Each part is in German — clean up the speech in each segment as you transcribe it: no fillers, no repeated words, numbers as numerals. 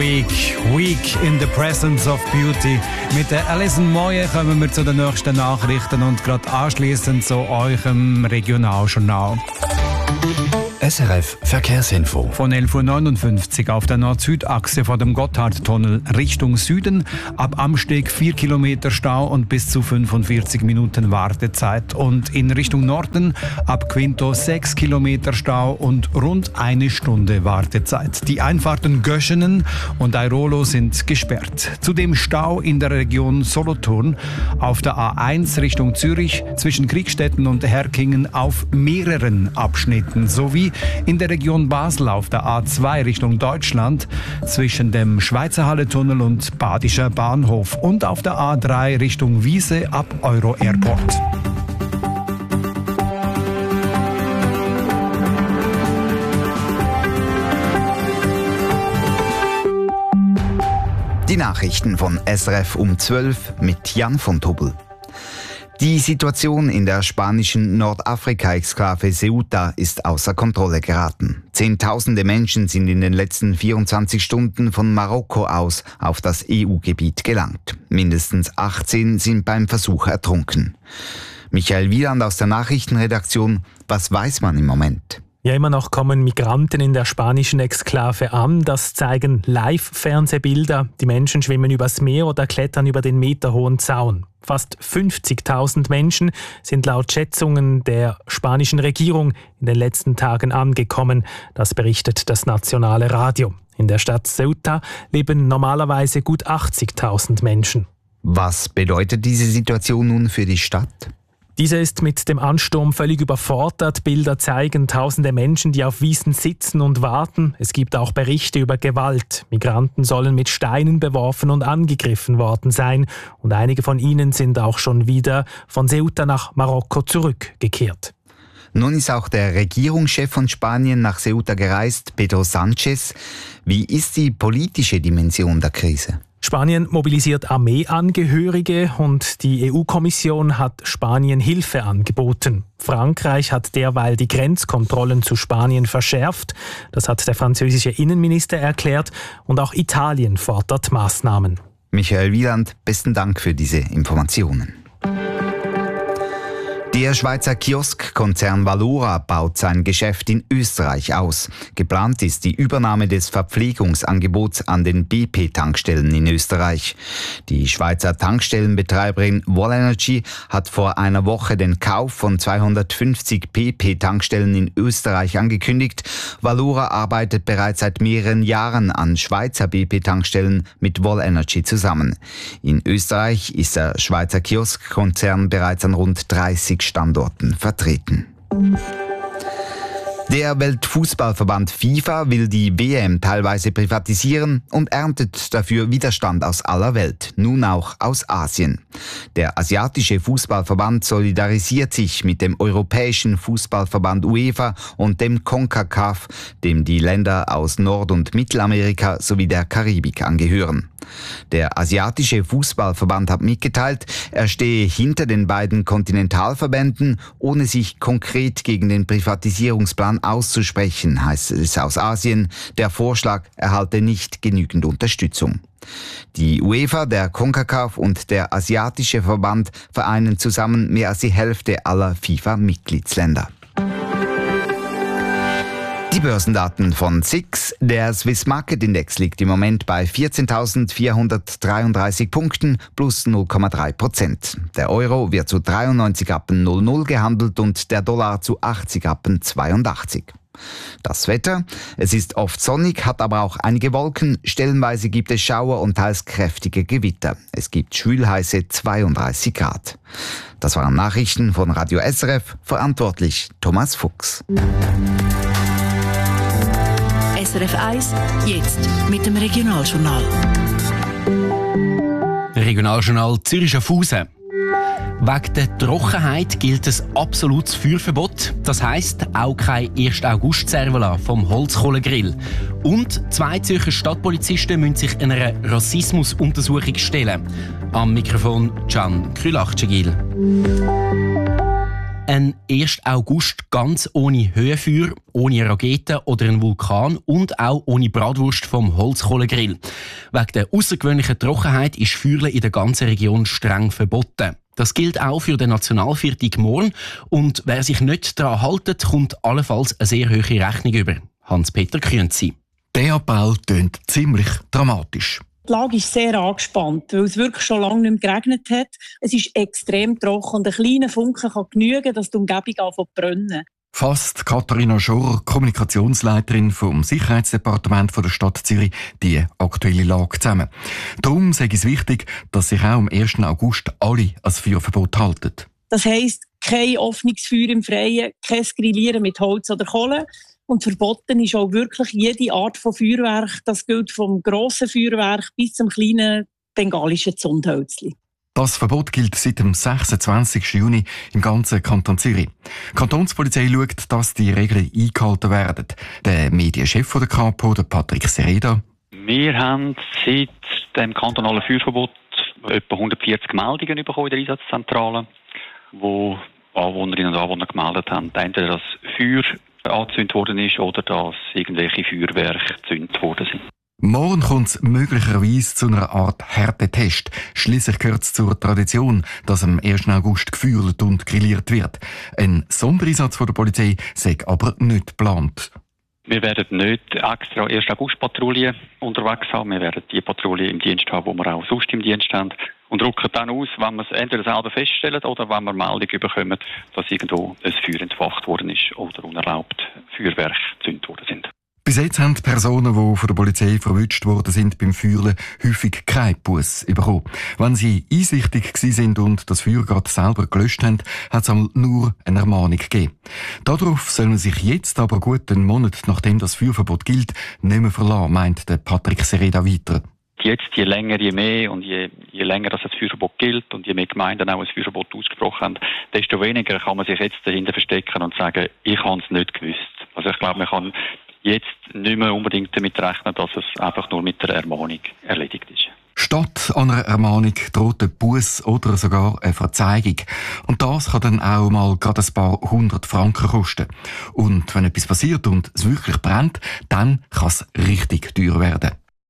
Week in the Presence of Beauty. Mit der Alison Moye kommen wir zu den nächsten Nachrichten und gerade anschliessend zu eurem Regionaljournal. SRF Verkehrsinfo. Von 11.59 Uhr auf der Nord-Süd-Achse vor dem Gotthardtunnel Richtung Süden. Ab Amsteg 4 Kilometer Stau und bis zu 45 Minuten Wartezeit. Und in Richtung Norden ab Quinto 6 Kilometer Stau und rund eine Stunde Wartezeit. Die Einfahrten Göschenen und Airolo sind gesperrt. Zudem Stau in der Region Solothurn auf der A1 Richtung Zürich zwischen Kriegstetten und Herkingen auf mehreren Abschnitten sowie in der Region Basel auf der A2 Richtung Deutschland zwischen dem Schweizer Halletunnel und Badischer Bahnhof und auf der A3 Richtung Wiese ab Euro Airport. Die Nachrichten von SRF um 12 mit Jan von Tobel. Die Situation in der spanischen Nordafrika-Exklave Ceuta ist außer Kontrolle geraten. Zehntausende Menschen sind in den letzten 24 Stunden von Marokko aus auf das EU-Gebiet gelangt. Mindestens 18 sind beim Versuch ertrunken. Michael Wieland aus der Nachrichtenredaktion. Was weiß man im Moment? Ja, immer noch kommen Migranten in der spanischen Exklave an. Das zeigen Live-Fernsehbilder. Die Menschen schwimmen übers Meer oder klettern über den meterhohen Zaun. Fast 50.000 Menschen sind laut Schätzungen der spanischen Regierung in den letzten Tagen angekommen. Das berichtet das nationale Radio. In der Stadt Ceuta leben normalerweise gut 80.000 Menschen. Was bedeutet diese Situation nun für die Stadt? Diese ist mit dem Ansturm völlig überfordert. Bilder zeigen tausende Menschen, die auf Wiesen sitzen und warten. Es gibt auch Berichte über Gewalt. Migranten sollen mit Steinen beworfen und angegriffen worden sein. Und einige von ihnen sind auch schon wieder von Ceuta nach Marokko zurückgekehrt. Nun ist auch der Regierungschef von Spanien nach Ceuta gereist, Pedro Sánchez. Wie ist die politische Dimension der Krise? Spanien mobilisiert Armeeangehörige und die EU-Kommission hat Spanien Hilfe angeboten. Frankreich hat derweil die Grenzkontrollen zu Spanien verschärft. Das hat der französische Innenminister erklärt. Und auch Italien fordert Maßnahmen. Michael Wieland, besten Dank für diese Informationen. Der Schweizer Kioskkonzern Valora baut sein Geschäft in Österreich aus. Geplant ist die Übernahme des Verpflegungsangebots an den BP-Tankstellen in Österreich. Die Schweizer Tankstellenbetreiberin Wallenergy hat vor einer Woche den Kauf von 250 BP-Tankstellen in Österreich angekündigt. Valora arbeitet bereits seit mehreren Jahren an Schweizer BP-Tankstellen mit Wallenergy zusammen. In Österreich ist der Schweizer Kioskkonzern bereits an rund 30 Standorten vertreten. Der Weltfußballverband FIFA will die WM teilweise privatisieren und erntet dafür Widerstand aus aller Welt, nun auch aus Asien. Der asiatische Fußballverband solidarisiert sich mit dem europäischen Fußballverband UEFA und dem CONCACAF, dem die Länder aus Nord- und Mittelamerika sowie der Karibik angehören. Der asiatische Fußballverband hat mitgeteilt, er stehe hinter den beiden Kontinentalverbänden, ohne sich konkret gegen den Privatisierungsplan auszusprechen, heißt es aus Asien. Der Vorschlag erhalte nicht genügend Unterstützung. Die UEFA, der CONCACAF und der asiatische Verband vereinen zusammen mehr als die Hälfte aller FIFA-Mitgliedsländer. Die Börsendaten von SIX. Der Swiss Market Index liegt im Moment bei 14.433 Punkten plus 0,3%. Der Euro wird zu 93,00 gehandelt und der Dollar zu 80,82. Das Wetter. Es ist oft sonnig, hat aber auch einige Wolken. Stellenweise gibt es Schauer und teils kräftige Gewitter. Es gibt schwülheiße 32 Grad. Das waren Nachrichten von Radio SRF. Verantwortlich Thomas Fuchs. SRF 1, jetzt mit dem Regionaljournal. Regionaljournal Zürich-Schaffhausen. Wegen der Trockenheit gilt ein absolutes Feuerverbot. Das heisst auch kein 1. August-Servola vom Holzkohlegrill. Und 2 Zürcher Stadtpolizisten müssen sich einer Rassismusuntersuchung stellen. Am Mikrofon Can Krülachcegil. Ein 1. August ganz ohne Höhenfeuer, ohne Raketen oder einen Vulkan und auch ohne Bratwurst vom Holzkohlegrill. Wegen der außergewöhnlichen Trockenheit ist Feuerle in der ganzen Region streng verboten. Das gilt auch für den Nationalviertag morgen. Und wer sich nicht daran hält, kommt allenfalls eine sehr hohe Rechnung über. Hans-Peter Künzi. Der Appell tönt ziemlich dramatisch. Die Lage ist sehr angespannt, weil es wirklich schon lange nicht mehr geregnet hat. Es ist extrem trocken und ein kleiner Funken kann genügen, dass die Umgebung anfängt zu brennen. Fasst Katharina Schorr, Kommunikationsleiterin vom Sicherheitsdepartement der Stadt Zürich, die aktuelle Lage zusammen. Darum sei es wichtig, dass sich auch am 1. August alle an das Feuerverbot halten. Das heisst, kein offenes Feuer im Freien, kein Grillieren mit Holz oder Kohle. Und verboten ist auch wirklich jede Art von Feuerwerk. Das gilt vom grossen Feuerwerk bis zum kleinen bengalischen Zündhölzchen. Das Verbot gilt seit dem 26. Juni im ganzen Kanton Zürich. Die Kantonspolizei schaut, dass die Regeln eingehalten werden. Der Medienchef der Kapo, der Patrick Sereda. Wir haben seit dem kantonalen Feuerverbot etwa 140 Meldungen bekommen in der Einsatzzentrale, wo Anwohnerinnen und Anwohner gemeldet haben, entweder dass Feuer angezündet worden ist oder dass irgendwelche Feuerwerke gezündet worden sind. Morgen kommt es möglicherweise zu einer Art Härtetest. Schliesslich gehört es zur Tradition, dass am 1. August gefeuert und grilliert wird. Ein Sondereinsatz von der Polizei sei aber nicht geplant. Wir werden nicht extra 1. August-Patrouille unterwegs haben. Wir werden die Patrouille im Dienst haben, die wir auch sonst im Dienst haben. Und rücken dann aus, wenn wir es entweder selber feststellen oder wenn wir Meldung bekommen, dass irgendwo ein Feuer entfacht worden ist oder unerlaubt Feuerwerke gezündet worden sind. Bis jetzt haben die Personen, die von der Polizei verwünscht worden sind beim Feuerle, häufig keinen Buss bekommen. Wenn sie einsichtig sind und das Feuer gerade selber gelöscht haben, hat es einmal nur eine Ermahnung gegeben. Darauf soll man sich jetzt aber gut einen Monat, nachdem das Feuerverbot gilt, nicht mehr verlassen, meint der Patrick Sereda weiter. Jetzt, je länger, je mehr und je länger das Feuerverbot gilt und je mehr Gemeinden auch ein Feuerverbot ausgesprochen haben, desto weniger kann man sich jetzt dahinter verstecken und sagen, ich habe es nicht gewusst. Also ich glaube, man kann jetzt nicht mehr unbedingt damit rechnen, dass es einfach nur mit der Ermahnung erledigt ist. Statt einer Ermahnung droht ein Buss oder sogar eine Verzeihung. Und das kann dann auch mal gerade ein paar 100 Franken kosten. Und wenn etwas passiert und es wirklich brennt, dann kann es richtig teuer werden.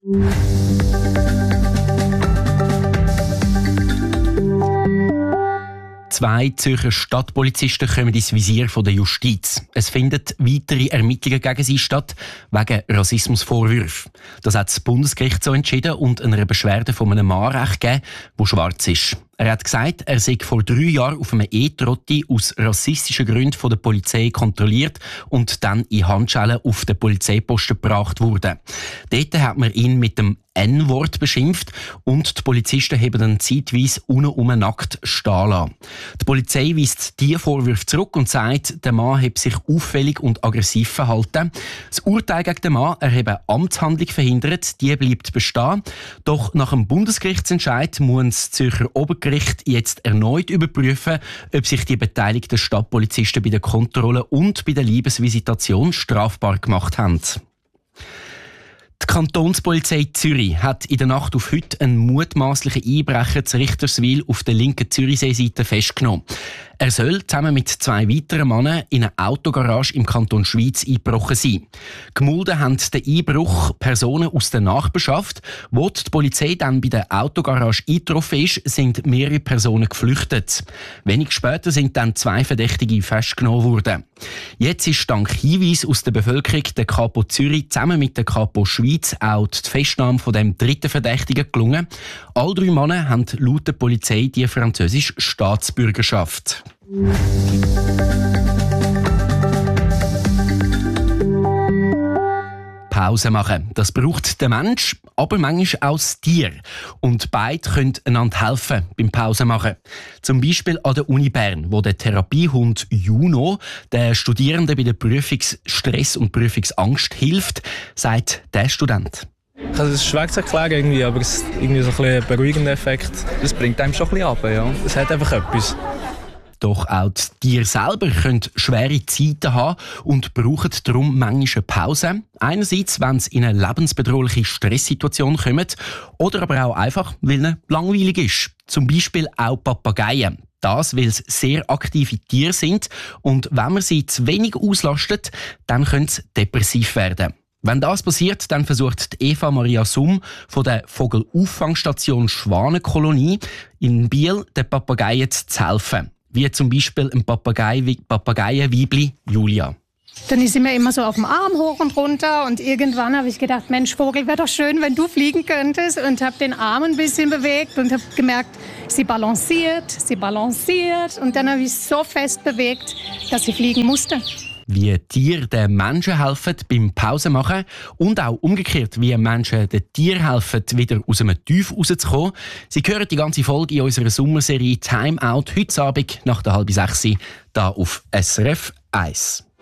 Zwei Zürcher Stadtpolizisten kommen ins Visier der Justiz. Es finden weitere Ermittlungen gegen sie statt, wegen Rassismusvorwürfen. Das hat das Bundesgericht so entschieden und einer Beschwerde von einem Mann Recht gegeben, der schwarz ist. Er hat gesagt, er sei vor 3 Jahren auf einem E-Trotti aus rassistischen Gründen von der Polizei kontrolliert und dann in Handschellen auf den Polizeiposten gebracht worden. Dort hat man ihn mit dem N-Wort beschimpft und die Polizisten haben dann zeitweise unten nackt stehen lassen. Die Polizei weist diese Vorwürfe zurück und sagt, der Mann habe sich auffällig und aggressiv verhalten. Das Urteil gegen den Mann, er habe eine Amtshandlung verhindert, die bleibt bestehen. Doch nach dem Bundesgerichtsentscheid muss das Zürcher Obergericht jetzt erneut überprüfen, ob sich die beteiligten Stadtpolizisten bei der Kontrolle und bei der Liebesvisitation strafbar gemacht haben. Die Kantonspolizei Zürich hat in der Nacht auf heute einen mutmaßlichen Einbrecher zu Richterswil auf der linken Zürichseeseite festgenommen. Er soll zusammen mit 2 weiteren Männern in eine Autogarage im Kanton Schwyz eingebrochen sein. Gemulden haben den Einbruch Personen aus der Nachbarschaft. Wo die Polizei dann bei der Autogarage eingetroffen ist, sind mehrere Personen geflüchtet. Wenig später sind dann 2 Verdächtige festgenommen worden. Jetzt ist dank Hinweis aus der Bevölkerung der Kapo Zürich zusammen mit der Kapo Schwyz auch die Festnahme von dem 3. Verdächtigen gelungen. Alle 3 Männer haben laut der Polizei die französische Staatsbürgerschaft. Pause machen. Das braucht der Mensch, aber manchmal auch das Tier. Und beide können einander helfen beim Pause machen. Zum Beispiel an der Uni Bern, wo der Therapiehund Juno den Studierenden bei der Prüfungsstress und Prüfungsangst hilft, sagt der Student. Also es ist schwer zu erklären irgendwie, aber es ist irgendwie so ein bisschen beruhigender Effekt. Es bringt einem schon ein bisschen runter, ja. Es hat einfach etwas. Doch auch die Tiere selber können schwere Zeiten haben und brauchen darum manchmal eine Pause. Einerseits, wenn sie in eine lebensbedrohliche Stresssituation kommen, oder aber auch einfach, weil ihnen langweilig ist. Zum Beispiel auch Papageien. Das, weil es sehr aktive Tiere sind und wenn man sie zu wenig auslastet, dann können sie depressiv werden. Wenn das passiert, dann versucht Eva Maria Summ von der Vogelauffangstation Schwanenkolonie in Biel den Papageien zu helfen. Wie zum Beispiel ein Papageienweibli Julia. Dann ist sie mir immer so auf dem Arm hoch und runter und irgendwann habe ich gedacht, Mensch Vogel, wäre doch schön, wenn du fliegen könntest und habe den Arm ein bisschen bewegt und habe gemerkt, sie balanciert und dann habe ich so fest bewegt, dass sie fliegen musste. Wie Tiere den Menschen helfen beim Pausenmachen und auch umgekehrt, wie Menschen den Tieren helfen, wieder aus einem Tief rauszukommen. Sie hören die ganze Folge in unserer Sommerserie Time Out heute Abend nach der 5:30 hier auf SRF 1.